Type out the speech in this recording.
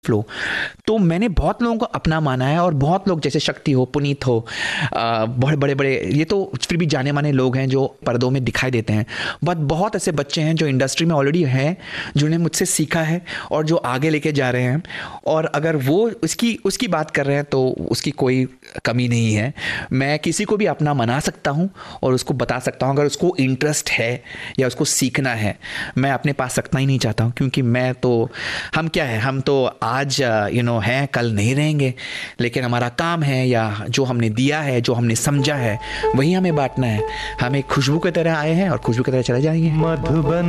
Flow. तो मैंने बहुत लोगों को अपना माना है, और बहुत लोग जैसे शक्ति हो, पुनीत हो, बहुत बड़े बड़े, ये तो फिर भी जाने माने लोग हैं जो पर्दों में दिखाई देते हैं, बट बहुत ऐसे बच्चे हैं जो इंडस्ट्री में ऑलरेडी हैं, जिन्होंने मुझसे सीखा है और जो आगे लेके जा रहे हैं। और अगर वो उसकी उसकी बात कर रहे हैं तो उसकी कोई कमी नहीं है। मैं किसी को भी अपना मना सकता हूँ और उसको बता सकता हूँ, अगर उसको इंटरेस्ट है या उसको सीखना है। मैं अपने पास रखना ही नहीं चाहता हूँ, क्योंकि मैं तो, हम क्या है, हम तो आज हैं, कल नहीं रहेंगे, लेकिन हमारा काम है या जो हमने दिया है, जो हमने समझा है, वही हमें बांटना है। हम एक खुशबू की तरह आए हैं और खुशबू की तरह चले जाएंगे। मधुबन